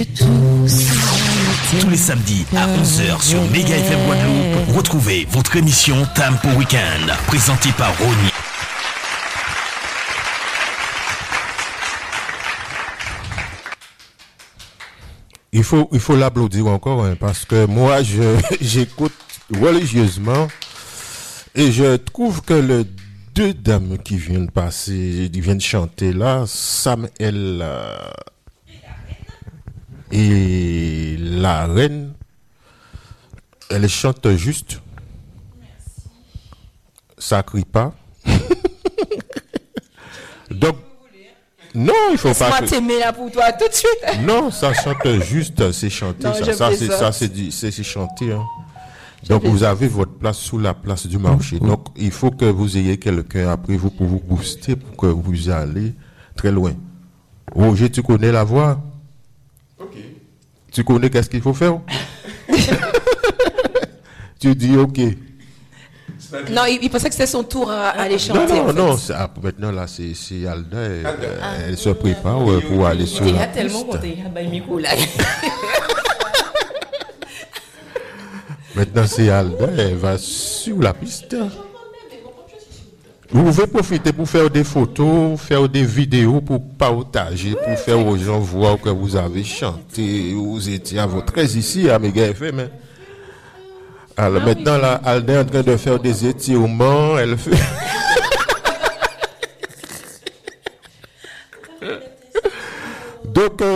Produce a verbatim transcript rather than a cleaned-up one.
Tous les samedis à onze heures sur Mega F M Guadeloupe, retrouvez votre émission Tempo Weekend, présentée par Ronnie. Il faut, il faut l'applaudir encore, hein, parce que moi, je, j'écoute religieusement et je trouve que les deux dames qui viennent passer, qui viennent chanter là, Sam El euh, et la reine, elles chantent juste. Ça crie pas. Donc, non, il faut pas. Laisse-moi t'aimer là pour toi tout de suite. Non, ça chante juste, c'est chanter. Non, ça, ça, c'est, ça c'est, du, c'est, c'est chanter. Hein. Donc, vous avez votre place sous la place du marché. Donc, il faut que vous ayez quelqu'un après vous pour vous booster, pour que vous allez très loin. Roger, tu connais la voix? Ok. Tu connais qu'est-ce qu'il faut faire? Tu dis ok. Non, il, il pensait que c'était son tour à, à aller chanter. Non, non, en fait. non. C'est, ah, maintenant, là, c'est, c'est Alda. Elle, ah. elle se prépare euh, pour aller sur la piste. Tellement content, il a le micro là. Maintenant, c'est Alda. Elle va sur la piste. Vous pouvez profiter pour faire des photos, faire des vidéos, pour partager, pour faire aux gens voir que vous avez chanté, vous étiez à votre aise ici à Mega F M. Hein. Alors ah, maintenant, oui. Là, Alda est en train de faire des étirements. Elle fait. Donc, euh,